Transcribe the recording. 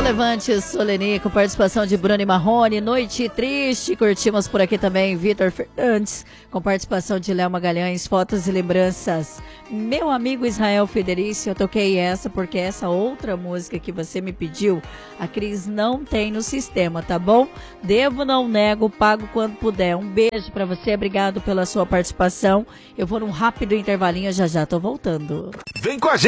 Levante Soleni, com participação de Bruno e Marrone. Noite Triste, curtimos por aqui também Vitor Fernandes, com participação de Léo Magalhães, Fotos e Lembranças. Meu amigo Israel Federici, eu toquei essa porque essa outra música que você me pediu, a Cris não tem no sistema, tá bom? Devo, não nego, pago quando puder. Um beijo pra você, obrigado pela sua participação. Eu vou num rápido intervalinho, já tô voltando. Vem com a gente!